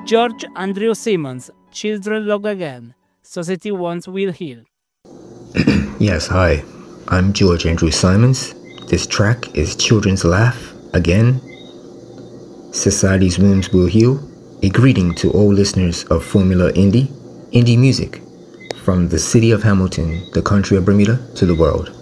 George Andrew Simmons, Children Love Again, Society Wants Will Heal. Yes, hi. I'm George Andrew Simons. This track is Children's Laugh Again. Society's Wounds Will Heal. A greeting to all listeners of Formula Indie music, from the city of Hamilton, the country of Bermuda, to the world.